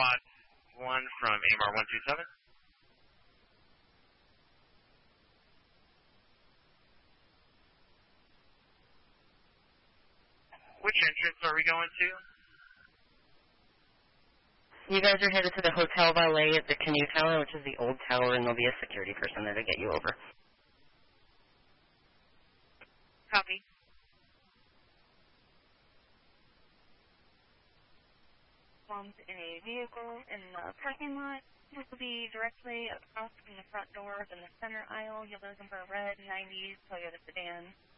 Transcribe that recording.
Squad 1 from AMR 127. Which entrance are we going to? You guys are headed to the Hotel Valet at the Canoe Tower, which is the old tower, and there'll be a security person there to get you over. Copy. Bombs in a vehicle in the parking lot. This will be directly across from the front doors in the center aisle. You're looking for a red 90s Toyota sedan.